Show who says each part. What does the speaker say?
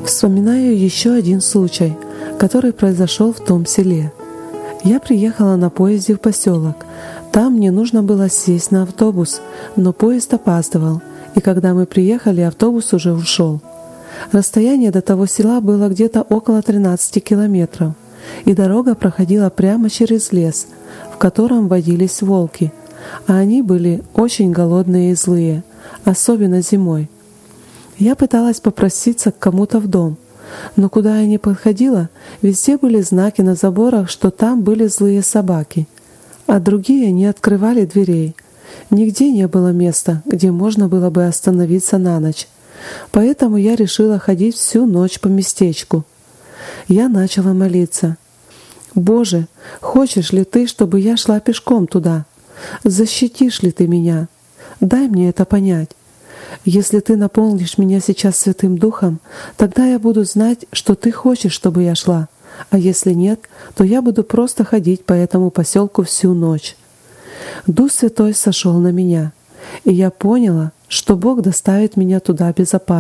Speaker 1: Вспоминаю еще один случай, который произошел в том селе. Я приехала на поезде в поселок. Там мне нужно было сесть на автобус, но поезд опаздывал, и когда мы приехали, автобус уже ушел. Расстояние до того села было где-то около 13 километров, и дорога проходила прямо через лес, в котором водились волки, а они были очень голодные и злые, особенно зимой. Я пыталась попроситься к кому-то в дом, но куда я ни подходила, везде были знаки на заборах, что там были злые собаки, а другие не открывали дверей. Нигде не было места, где можно было бы остановиться на ночь. Поэтому я решила ходить всю ночь по местечку. Я начала молиться. «Боже, хочешь ли Ты, чтобы я шла пешком туда? Защитишь ли Ты меня? Дай мне это понять. Если Ты наполнишь меня сейчас Святым Духом, тогда я буду знать, что Ты хочешь, чтобы я шла, а если нет, то я буду просто ходить по этому поселку всю ночь». Дух Святой сошел на меня, и я поняла, что Бог доставит меня туда безопасно.